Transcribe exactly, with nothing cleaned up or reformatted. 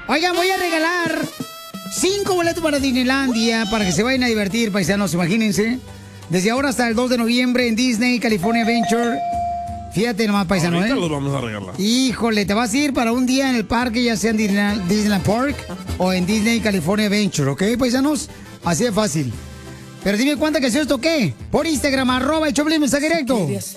Oigan, voy a regalar cinco boletos para Disneylandia para que se vayan a divertir, paisanos, imagínense. Desde ahora hasta el dos de noviembre en Disney, California Adventure. Fíjate nomás, paisano, Ahorita ¿eh? los vamos a regalar. Híjole, te vas a ir para un día en el parque, ya sea en Disneyland, Disneyland Park o en Disney California Adventure, ¿ok, paisanos? Así de fácil. Pero dime cuántas canciones toqué. Por Instagram, arroba el Choplin, mensaje directo.